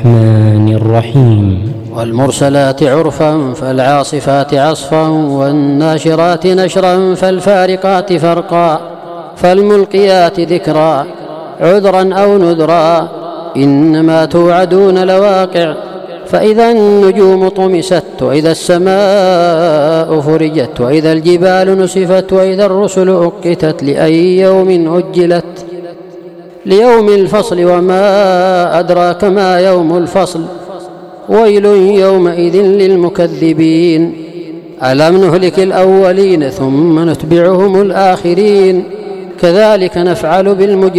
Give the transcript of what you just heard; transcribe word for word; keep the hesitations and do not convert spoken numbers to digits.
الرحمن الرحيم والمرسلات عرفا فالعاصفات عصفا والناشرات نشرا فالفارقات فرقا فالملقيات ذكرا عذرا أو نذرا إنما توعدون لواقع فإذا النجوم طمست وإذا السماء فرجت وإذا الجبال نسفت وإذا الرسل أقتت لأي يوم أجلت ليوم الفصل وما أدراك ما يوم الفصل ويل يومئذ للمكذبين ألم نهلك الأولين ثم نتبعهم الآخرين كذلك نفعل بالمجرمين